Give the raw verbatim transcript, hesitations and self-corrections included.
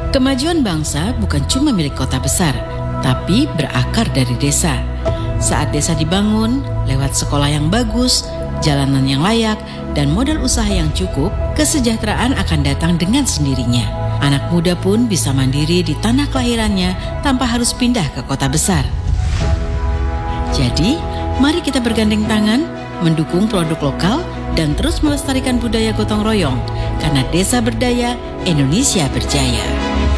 Kemajuan bangsa bukan cuma milik kota besar, tapi berakar dari desa. Saat desa dibangun, lewat sekolah yang bagus, jalanan yang layak, dan modal usaha yang cukup, kesejahteraan akan datang dengan sendirinya. Anak muda pun bisa mandiri di tanah kelahirannya tanpa harus pindah ke kota besar. Jadi, mari kita bergandeng tangan, mendukung produk lokal, dan terus melestarikan budaya gotong royong. Karena desa berdaya, Indonesia berjaya.